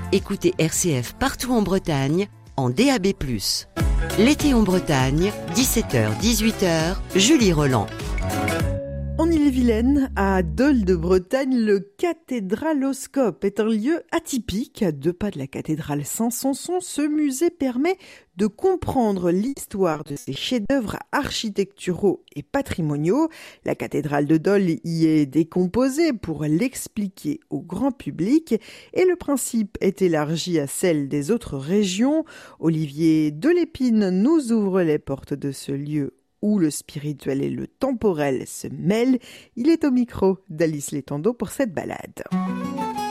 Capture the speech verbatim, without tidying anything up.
Écoutez R C F partout en Bretagne, en D A B plus. L'été en Bretagne, dix-sept heures dix-huit heures, Julie Roland. En Ille-et-Vilaine, à Dol de Bretagne, le cathédraloscope est un lieu atypique. À deux pas de la cathédrale Saint-Sanson, ce musée permet de comprendre l'histoire de ces chefs-d'œuvre architecturaux et patrimoniaux. La cathédrale de Dol y est décomposée pour l'expliquer au grand public et le principe est élargi à celle des autres régions. Olivier Delépine nous ouvre les portes de ce lieu où le spirituel et le temporel se mêlent. Il est au micro d'Alice Létando pour cette balade.